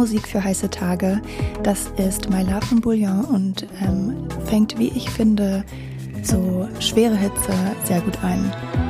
Musik für heiße Tage. Das ist My Love von Bouillon und fängt, wie ich finde, so schwere Hitze sehr gut ein.